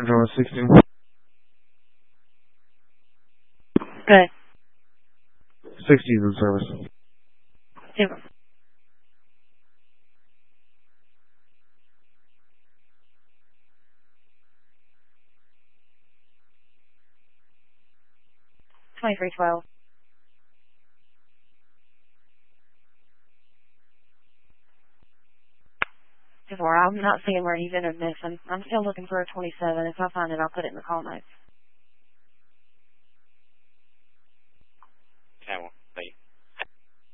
Control 16. Good. 60 is in service. Super. $23.12. Before, I'm not seeing where he's entered this. I'm still looking for a 27. If I find it, I'll put it in the call notes. Okay, well.